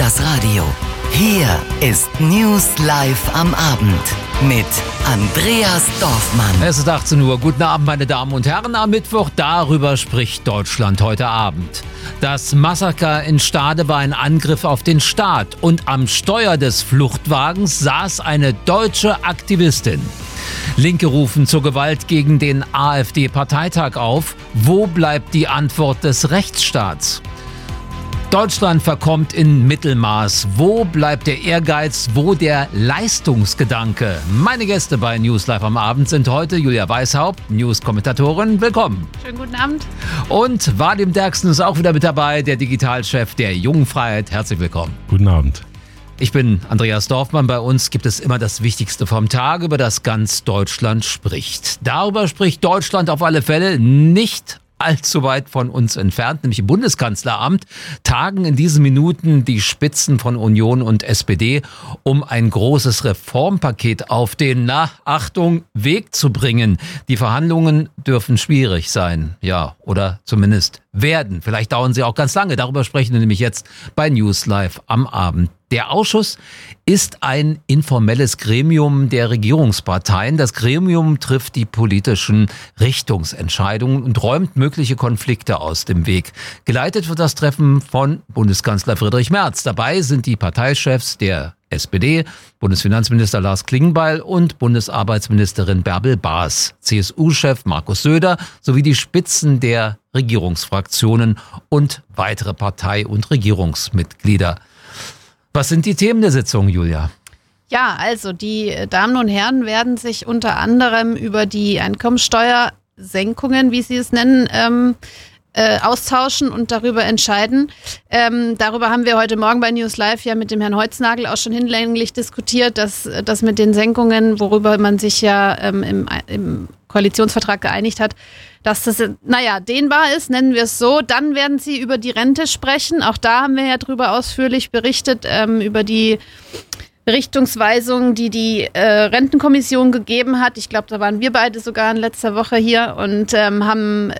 das Radio. Hier ist News Live am Abend mit Andreas Dorfmann. Es ist 18 Uhr. Guten Abend, meine Damen und Herren. Am Mittwoch, darüber spricht Deutschland heute Abend. Das Massaker in Stade war ein Angriff auf den Staat und am Steuer des Fluchtwagens saß eine deutsche Aktivistin. Linke rufen zur Gewalt gegen den AfD-Parteitag auf. Wo bleibt die Antwort des Rechtsstaats? Deutschland verkommt in Mittelmaß. Wo bleibt der Ehrgeiz? Wo der Leistungsgedanke? Meine Gäste bei News Live am Abend sind heute Julia Weishaupt, News-Kommentatorin. Willkommen. Schönen guten Abend. Und Vadim Derksen ist auch wieder mit dabei, der Digitalchef der Jungen Freiheit. Herzlich willkommen. Guten Abend. Ich bin Andreas Dorfmann. Bei uns gibt es immer das Wichtigste vom Tag, über das ganz Deutschland spricht. Darüber spricht Deutschland auf alle Fälle nicht allzu weit von uns entfernt, nämlich im Bundeskanzleramt, tagen in diesen Minuten die Spitzen von Union und SPD, um ein großes Reformpaket auf den, Achtung, Weg zu bringen. Die Verhandlungen dürfen schwierig sein, ja, oder zumindest werden. Vielleicht dauern sie auch ganz lange. Darüber sprechen wir nämlich jetzt bei News Live am Abend. Der Ausschuss ist ein informelles Gremium der Regierungsparteien. Das Gremium trifft die politischen Richtungsentscheidungen und räumt mögliche Konflikte aus dem Weg. Geleitet wird das Treffen von Bundeskanzler Friedrich Merz. Dabei sind die Parteichefs der SPD, Bundesfinanzminister Lars Klingbeil und Bundesarbeitsministerin Bärbel Baas, CSU-Chef Markus Söder sowie die Spitzen der Regierungsfraktionen und weitere Partei- und Regierungsmitglieder. Was sind die Themen der Sitzung, Julia? Ja, also die Damen und Herren werden sich unter anderem über die Einkommensteuersenkungen, wie Sie es nennen, austauschen und darüber entscheiden. Darüber haben wir heute Morgen bei News Live ja mit dem Herrn Holznagel auch schon hinlänglich diskutiert, dass das mit den Senkungen, worüber man sich ja im Koalitionsvertrag geeinigt hat, dass das, dehnbar ist, nennen wir es so. Dann werden Sie über die Rente sprechen. Auch da haben wir ja drüber ausführlich berichtet, über die Richtungsweisung, die Rentenkommission gegeben hat. Ich glaube, da waren wir beide sogar in letzter Woche hier und darüber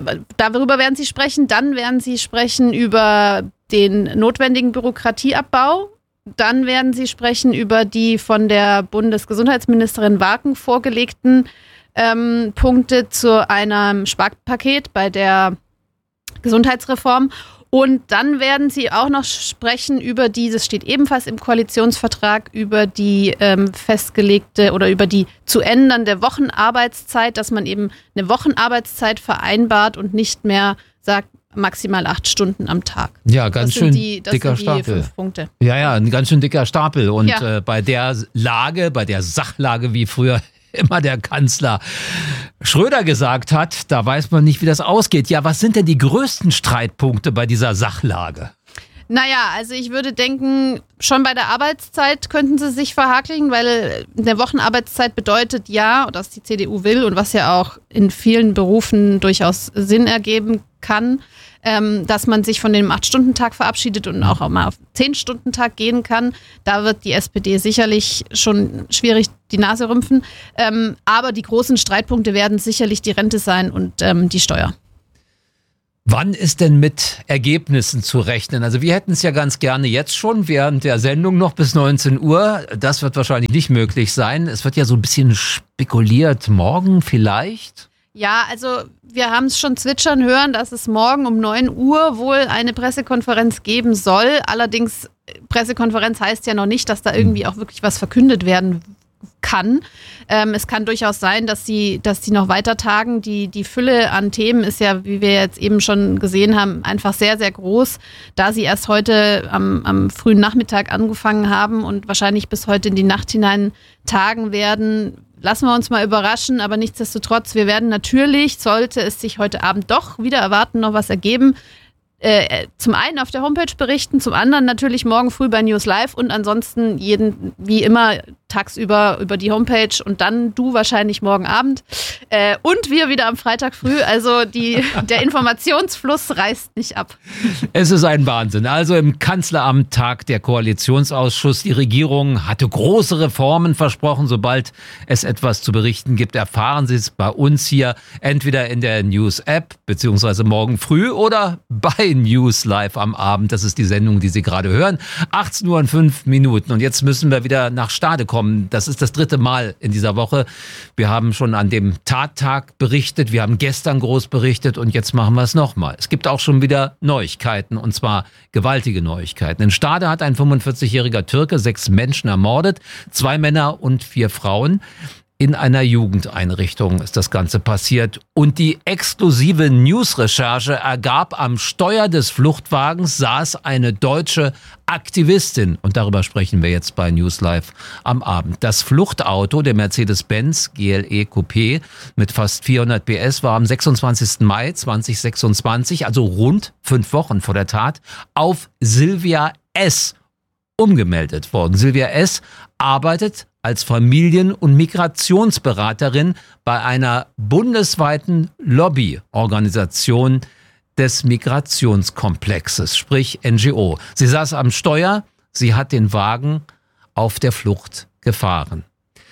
werden Sie sprechen. Dann werden Sie sprechen über den notwendigen Bürokratieabbau. Dann werden Sie sprechen über die von der Bundesgesundheitsministerin Warken vorgelegten Punkte zu einem Sparpaket bei der Gesundheitsreform. Und dann werden Sie auch noch sprechen über das steht ebenfalls im Koalitionsvertrag, über die festgelegte oder über die zu ändernde Wochenarbeitszeit, dass man eben eine Wochenarbeitszeit vereinbart und nicht mehr sagt, maximal 8 Stunden am Tag. Ja, ganz schön dicker Stapel. 5 Punkte. Ja, ein ganz schön dicker Stapel. Und ja. Bei der Sachlage, wie früher immer der Kanzler Schröder gesagt hat, da weiß man nicht, wie das ausgeht. Ja, was sind denn die größten Streitpunkte bei dieser Sachlage? Naja, also ich würde denken, schon bei der Arbeitszeit könnten sie sich verhakeln, weil eine Wochenarbeitszeit bedeutet ja, was die CDU will und was ja auch in vielen Berufen durchaus Sinn ergeben kann, dass man sich von dem 8-Stunden-Tag verabschiedet und auch mal auf 10-Stunden-Tag gehen kann. Da wird die SPD sicherlich schon schwierig die Nase rümpfen. Aber die großen Streitpunkte werden sicherlich die Rente sein und die Steuer. Wann ist denn mit Ergebnissen zu rechnen? Also wir hätten es ja ganz gerne jetzt schon während der Sendung noch bis 19 Uhr. Das wird wahrscheinlich nicht möglich sein. Es wird ja so ein bisschen spekuliert. Morgen vielleicht? Ja, also wir haben es schon zwitschern hören, dass es morgen um 9 Uhr wohl eine Pressekonferenz geben soll. Allerdings, Pressekonferenz heißt ja noch nicht, dass da irgendwie auch wirklich was verkündet werden kann. Es kann durchaus sein, dass sie noch weiter tagen. Die Fülle an Themen ist ja, wie wir jetzt eben schon gesehen haben, einfach sehr, sehr groß. Da sie erst heute am frühen Nachmittag angefangen haben und wahrscheinlich bis heute in die Nacht hinein tagen werden, lassen wir uns mal überraschen. Aber nichtsdestotrotz, wir werden natürlich, sollte es sich heute Abend doch wieder erwarten, noch was ergeben, zum einen auf der Homepage berichten, zum anderen natürlich morgen früh bei News Live und ansonsten wie immer tagsüber über die Homepage und dann du wahrscheinlich morgen Abend und wir wieder am Freitag früh. Also der Informationsfluss reißt nicht ab. Es ist ein Wahnsinn. Also im Kanzleramt tagt der Koalitionsausschuss. Die Regierung hatte große Reformen versprochen. Sobald es etwas zu berichten gibt, erfahren Sie es bei uns hier entweder in der News-App beziehungsweise morgen früh oder bei News Live am Abend. Das ist die Sendung, die Sie gerade hören. 18 Uhr und 5 Minuten. Und jetzt müssen wir wieder nach Stade kommen. Das ist das 3. Mal in dieser Woche. Wir haben schon an dem Tattag berichtet. Wir haben gestern groß berichtet und jetzt machen wir es nochmal. Es gibt auch schon wieder Neuigkeiten und zwar gewaltige Neuigkeiten. In Stade hat ein 45-jähriger Türke 6 Menschen ermordet, 2 Männer und 4 Frauen. In einer Jugendeinrichtung ist das Ganze passiert. Und die exklusive News-Recherche ergab, am Steuer des Fluchtwagens saß eine deutsche Aktivistin. Und darüber sprechen wir jetzt bei News Live am Abend. Das Fluchtauto, der Mercedes-Benz GLE Coupé mit fast 400 PS, war am 26. Mai 2026, also rund 5 Wochen vor der Tat, auf Silvia S. umgemeldet worden. Silvia S. arbeitet als Familien- und Migrationsberaterin bei einer bundesweiten Lobbyorganisation des Migrationskomplexes, sprich NGO. Sie saß am Steuer, sie hat den Wagen auf der Flucht gefahren.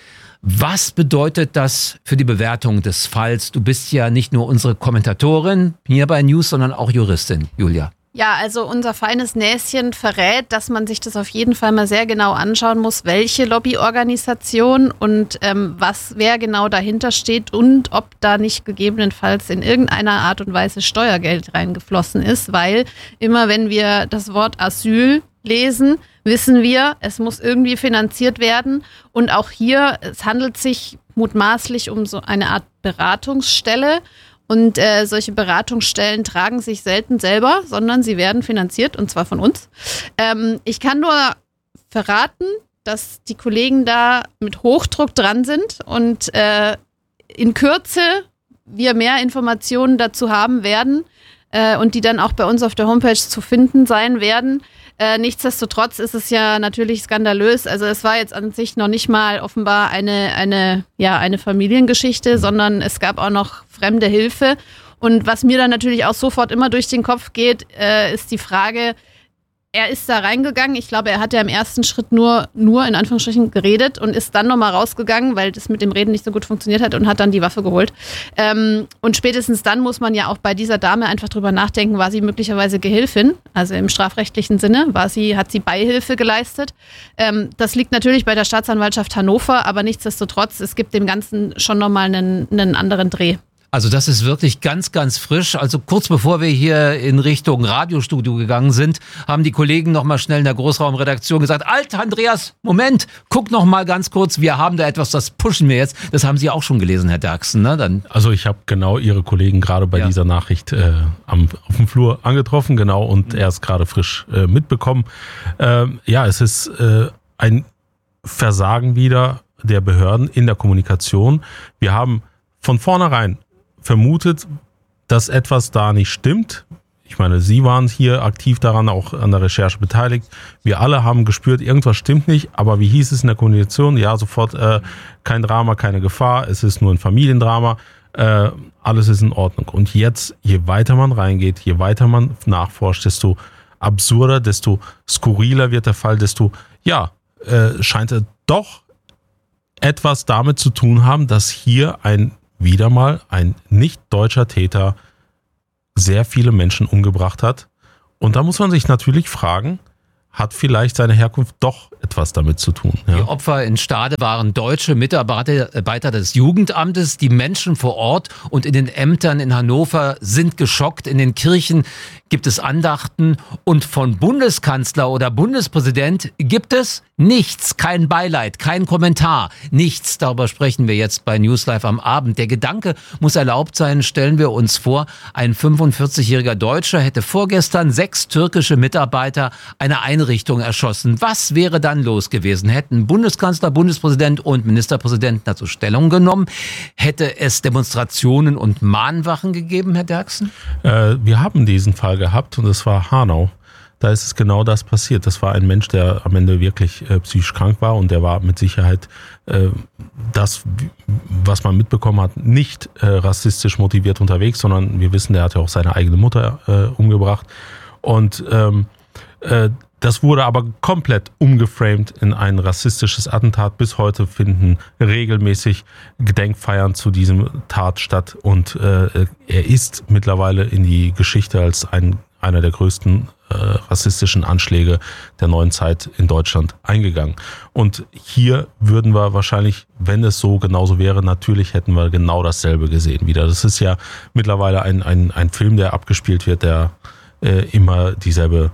Was bedeutet das für die Bewertung des Falls? Du bist ja nicht nur unsere Kommentatorin hier bei News, sondern auch Juristin, Julia. Ja, also unser feines Näschen verrät, dass man sich das auf jeden Fall mal sehr genau anschauen muss, welche Lobbyorganisation und wer genau dahinter steht und ob da nicht gegebenenfalls in irgendeiner Art und Weise Steuergeld reingeflossen ist, weil immer wenn wir das Wort Asyl lesen, wissen wir, es muss irgendwie finanziert werden und auch hier, es handelt sich mutmaßlich um so eine Art Beratungsstelle. Und solche Beratungsstellen tragen sich selten selber, sondern sie werden finanziert, und zwar von uns. Ich kann nur verraten, dass die Kollegen da mit Hochdruck dran sind und in Kürze wir mehr Informationen dazu haben werden und die dann auch bei uns auf der Homepage zu finden sein werden. Nichtsdestotrotz ist es ja natürlich skandalös. Also es war jetzt an sich noch nicht mal offenbar eine Familiengeschichte, sondern es gab auch noch fremde Hilfe. Und was mir dann natürlich auch sofort immer durch den Kopf geht, ist die Frage, er ist da reingegangen. Ich glaube, er hat ja im ersten Schritt nur in Anführungsstrichen geredet und ist dann nochmal rausgegangen, weil das mit dem Reden nicht so gut funktioniert hat und hat dann die Waffe geholt. Und spätestens dann muss man ja auch bei dieser Dame einfach drüber nachdenken, war sie möglicherweise Gehilfin? Also im strafrechtlichen Sinne, hat sie Beihilfe geleistet? Das liegt natürlich bei der Staatsanwaltschaft Hannover, aber nichtsdestotrotz, es gibt dem Ganzen schon nochmal einen anderen Dreh. Also das ist wirklich ganz, ganz frisch. Also kurz bevor wir hier in Richtung Radiostudio gegangen sind, haben die Kollegen noch mal schnell in der Großraumredaktion gesagt, Alter Andreas, Moment, guck noch mal ganz kurz, wir haben da etwas, das pushen wir jetzt. Das haben Sie auch schon gelesen, Herr Derksen, ne? Dann also ich habe genau Ihre Kollegen gerade bei dieser Nachricht auf dem Flur angetroffen, genau, und erst gerade frisch mitbekommen. Es ist ein Versagen wieder der Behörden in der Kommunikation. Wir haben von vornherein vermutet, dass etwas da nicht stimmt. Ich meine, Sie waren hier aktiv daran, auch an der Recherche beteiligt. Wir alle haben gespürt, irgendwas stimmt nicht. Aber wie hieß es in der Kommunikation? Ja, sofort kein Drama, keine Gefahr. Es ist nur ein Familiendrama. Alles ist in Ordnung. Und jetzt, je weiter man reingeht, je weiter man nachforscht, desto absurder, desto skurriler wird der Fall, desto, scheint er doch etwas damit zu tun haben, dass hier wieder mal ein nicht deutscher Täter sehr viele Menschen umgebracht hat. Und da muss man sich natürlich fragen, hat vielleicht seine Herkunft doch etwas damit zu tun. Ja? Die Opfer in Stade waren deutsche Mitarbeiter des Jugendamtes. Die Menschen vor Ort und in den Ämtern in Hannover sind geschockt. In den Kirchen gibt es Andachten und von Bundeskanzler oder Bundespräsident gibt es nichts, kein Beileid, kein Kommentar, nichts. Darüber sprechen wir jetzt bei News Live am Abend. Der Gedanke muss erlaubt sein, stellen wir uns vor, ein 45-jähriger Deutscher hätte vorgestern 6 türkische Mitarbeiter einer Einrichtung erschossen. Was wäre dann los gewesen? Hätten Bundeskanzler, Bundespräsident und Ministerpräsident dazu Stellung genommen? Hätte es Demonstrationen und Mahnwachen gegeben, Herr Derksen? Wir haben diesen Fall gehabt und es war Hanau. da ist es genau das passiert. Das war ein Mensch, der am Ende wirklich psychisch krank war und der war mit Sicherheit das, was man mitbekommen hat, nicht rassistisch motiviert unterwegs, sondern wir wissen, der hat ja auch seine eigene Mutter umgebracht. Und das wurde aber komplett umgeframed in ein rassistisches Attentat. Bis heute finden regelmäßig Gedenkfeiern zu diesem Tat statt und er ist mittlerweile in die Geschichte als einer der größten rassistischen Anschläge der neuen Zeit in Deutschland eingegangen. Und hier würden wir wahrscheinlich, wenn es so genauso wäre, natürlich hätten wir genau dasselbe gesehen wieder. Das ist mittlerweile ein Film, der abgespielt wird, der immer dieselbe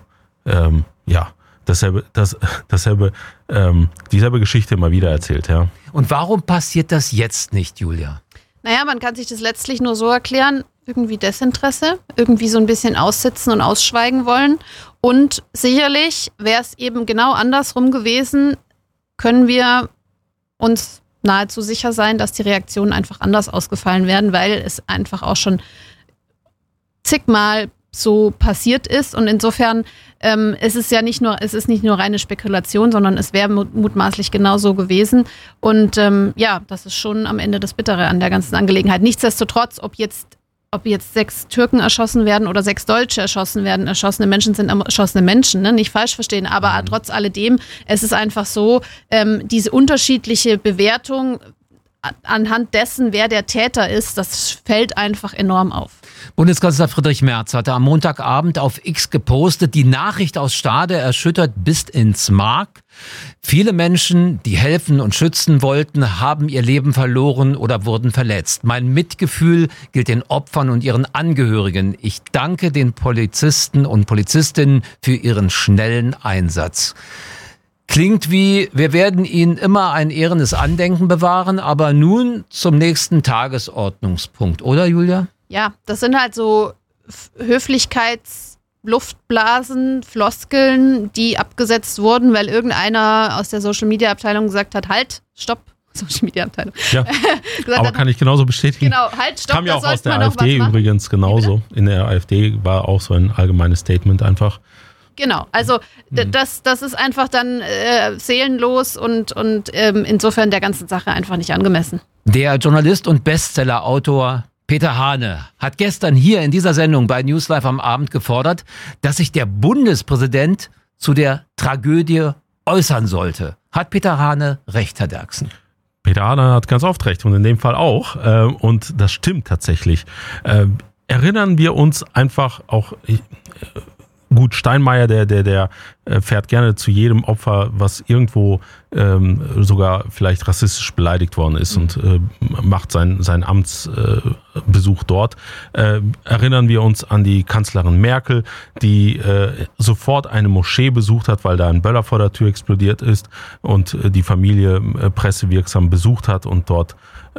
Geschichte immer wieder erzählt, ja. Und warum passiert das jetzt nicht, Julia? Naja, man kann sich das letztlich nur so erklären, irgendwie Desinteresse, irgendwie so ein bisschen aussitzen und ausschweigen wollen. Und sicherlich wäre es eben genau andersrum gewesen, können wir uns nahezu sicher sein, dass die Reaktionen einfach anders ausgefallen werden, weil es einfach auch schon zigmal so passiert ist. Und insofern es ist nicht nur reine Spekulation, sondern es wäre mutmaßlich genau so gewesen. Und das ist schon am Ende das Bittere an der ganzen Angelegenheit. Nichtsdestotrotz, ob jetzt 6 Türken erschossen werden oder 6 Deutsche erschossen werden, erschossene Menschen sind erschossene Menschen, ne? Nicht falsch verstehen, aber trotz alledem, es ist einfach so, diese unterschiedliche Bewertung anhand dessen, wer der Täter ist, das fällt einfach enorm auf. Bundeskanzler Friedrich Merz hatte am Montagabend auf X gepostet, die Nachricht aus Stade erschüttert bis ins Mark. Viele Menschen, die helfen und schützen wollten, haben ihr Leben verloren oder wurden verletzt. Mein Mitgefühl gilt den Opfern und ihren Angehörigen. Ich danke den Polizisten und Polizistinnen für ihren schnellen Einsatz. Klingt wie, wir werden Ihnen immer ein ehrendes Andenken bewahren, aber nun zum nächsten Tagesordnungspunkt, oder Julia? Ja, das sind halt so Höflichkeitsluftblasen, Floskeln, die abgesetzt wurden, weil irgendeiner aus der Social-Media-Abteilung gesagt hat, halt, stopp. Social-Media-Abteilung. Ja, aber kann ich genauso bestätigen. Genau, halt, stopp. Kam ja auch aus der AfD übrigens genauso. In der AfD war auch so ein allgemeines Statement einfach. Genau, also das ist einfach dann seelenlos und insofern der ganzen Sache einfach nicht angemessen. Der Journalist und Bestsellerautor Peter Hane hat gestern hier in dieser Sendung bei News Live am Abend gefordert, dass sich der Bundespräsident zu der Tragödie äußern sollte. Hat Peter Hane recht, Herr Derksen? Peter Hane hat ganz oft recht und in dem Fall auch. Und das stimmt tatsächlich. Erinnern wir uns einfach auch... Gut, Steinmeier, der fährt gerne zu jedem Opfer, was irgendwo sogar vielleicht rassistisch beleidigt worden ist und macht seinen Amtsbesuch dort. Erinnern wir uns an die Kanzlerin Merkel, die sofort eine Moschee besucht hat, weil da ein Böller vor der Tür explodiert ist und die Familie pressewirksam besucht hat und dort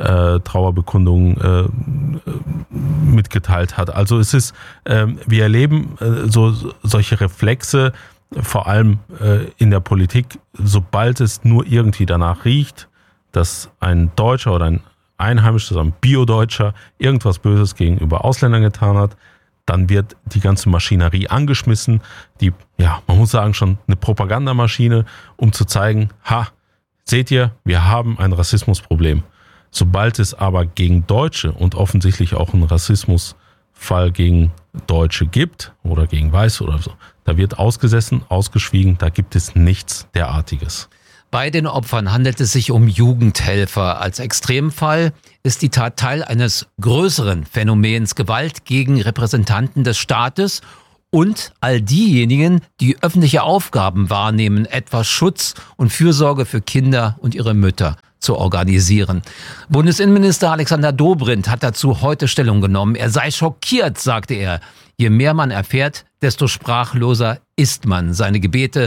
Trauerbekundungen mitgeteilt hat. Also es ist, wir erleben solche Reflexe, vor allem in der Politik, sobald es nur irgendwie danach riecht, dass ein Deutscher oder ein Einheimischer, ein Bio-Deutscher irgendwas Böses gegenüber Ausländern getan hat, dann wird die ganze Maschinerie angeschmissen, man muss sagen, schon eine Propagandamaschine, um zu zeigen, seht ihr, wir haben ein Rassismusproblem. Sobald es aber gegen Deutsche und offensichtlich auch einen Rassismusfall gegen Deutsche gibt oder gegen Weiße oder so, da wird ausgesessen, ausgeschwiegen, da gibt es nichts derartiges. Bei den Opfern handelt es sich um Jugendhelfer. Als Extremfall ist die Tat Teil eines größeren Phänomens Gewalt gegen Repräsentanten des Staates und all diejenigen, die öffentliche Aufgaben wahrnehmen, etwa Schutz und Fürsorge für Kinder und ihre Mütter zu organisieren. Bundesinnenminister Alexander Dobrindt hat dazu heute Stellung genommen. Er sei schockiert, sagte er. Je mehr man erfährt, desto sprachloser ist man. Seine Gebete